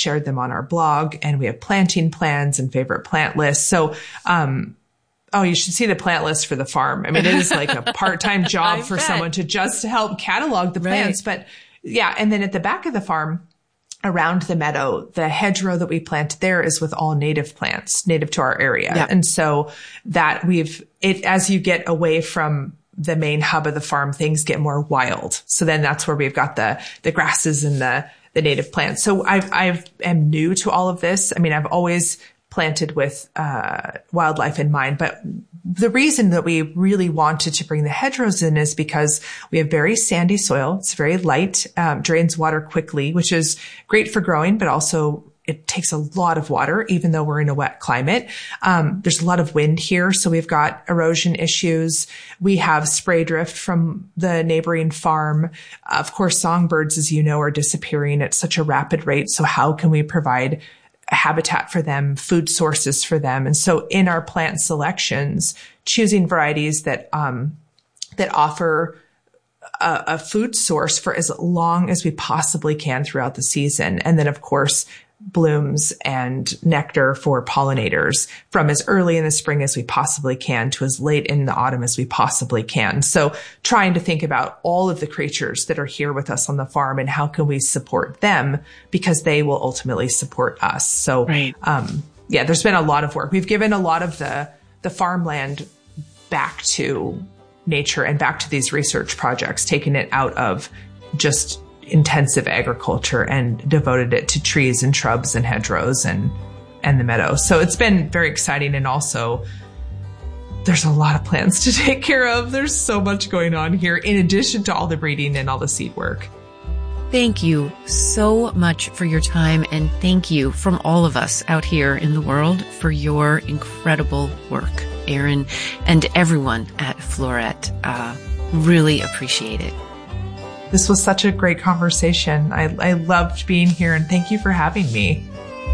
shared them on our blog, and we have planting plans and favorite plant lists. So, you should see the plant list for the farm. I mean, it is like a part-time job for someone to just help catalog the plants. But yeah. And then at the back of the farm, around the meadow, the hedgerow that we planted there is with all native plants, native to our area. Yeah. And so that as you get away from the main hub of the farm, things get more wild. So then that's where we've got the grasses and the native plants. So I am new to all of this. I mean, I've always planted with wildlife in mind, but the reason that we really wanted to bring the hedgerows in is because we have very sandy soil. It's very light, drains water quickly, which is great for growing, but also it takes a lot of water, even though we're in a wet climate. There's a lot of wind here, so we've got erosion issues. We have spray drift from the neighboring farm. Of course, songbirds, as you know, are disappearing at such a rapid rate. So how can we provide habitat for them, food sources for them? And so in our plant selections, choosing varieties that offer a food source for as long as we possibly can throughout the season. And then, of course, blooms and nectar for pollinators from as early in the spring as we possibly can to as late in the autumn as we possibly can. So trying to think about all of the creatures that are here with us on the farm and how can we support them, because they will ultimately support us. So, there's been a lot of work. We've given a lot of the farmland back to nature and back to these research projects, taking it out of just intensive agriculture and devoted it to trees and shrubs and hedgerows and the meadows. So it's been very exciting. And also there's a lot of plants to take care of. There's so much going on here in addition to all the breeding and all the seed work. Thank you so much for your time. And thank you from all of us out here in the world for your incredible work, Erin, and everyone at Floret. Really appreciate it. This was such a great conversation. I loved being here, and thank you for having me.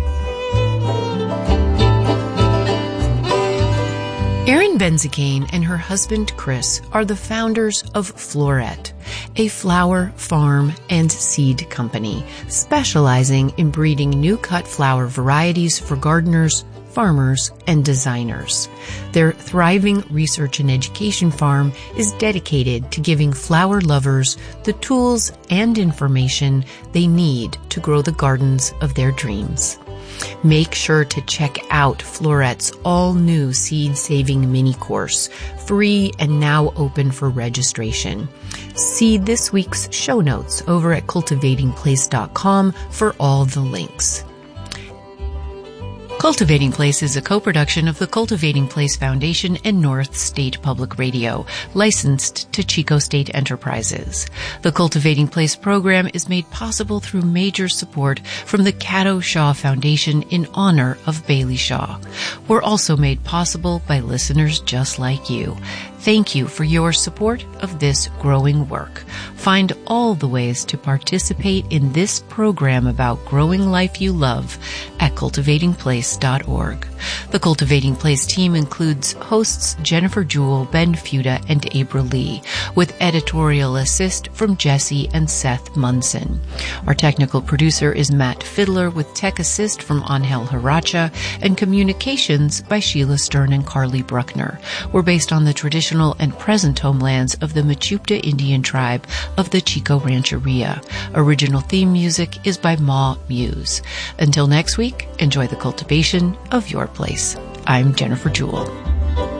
Erin Benzicaine and her husband, Chris, are the founders of Floret, a flower, farm, and seed company specializing in breeding new cut flower varieties for gardeners, farmers, and designers. Their thriving research and education farm is dedicated to giving flower lovers the tools and information they need to grow the gardens of their dreams. Make sure to check out Floret's all-new seed-saving mini-course, free and now open for registration. See this week's show notes over at cultivatingplace.com for all the links. Cultivating Place is a co-production of the Cultivating Place Foundation and North State Public Radio, licensed to Chico State Enterprises. The Cultivating Place program is made possible through major support from the Caddo Shaw Foundation in honor of Bailey Shaw. We're also made possible by listeners just like you. Thank you for your support of this growing work. Find all the ways to participate in this program about growing life you love at cultivatingplace.org. The Cultivating Place team includes hosts Jennifer Jewell, Ben Fuda, and Abra Lee, with editorial assist from Jesse and Seth Munson. Our technical producer is Matt Fiddler, with tech assist from Angel Haracha, and communications by Sheila Stern and Carly Bruckner. We're based on the traditional and present homelands of the Mechoopda Indian tribe of the Chico Rancheria. Original theme music is by Ma Muse. Until next week, enjoy the cultivation of your place. I'm Jennifer Jewell.